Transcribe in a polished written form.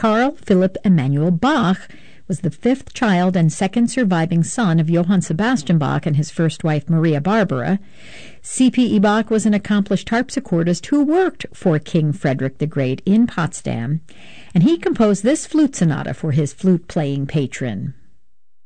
Carl Philipp Emanuel Bach was the fifth child and second surviving son of Johann Sebastian Bach and his first wife Maria Barbara. C.P.E. Bach was an accomplished harpsichordist who worked for King Frederick the Great in Potsdam, and he composed this flute sonata for his flute-playing patron.